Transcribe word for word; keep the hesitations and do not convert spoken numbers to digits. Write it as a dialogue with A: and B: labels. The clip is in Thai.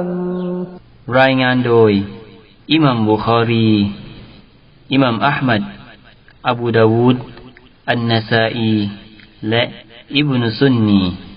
A: รายงานโดยอิหมัมบุคอรีอิหมัมอะห์มัดอบูดาวูดอันนาซาอีและอิบนุซุนนี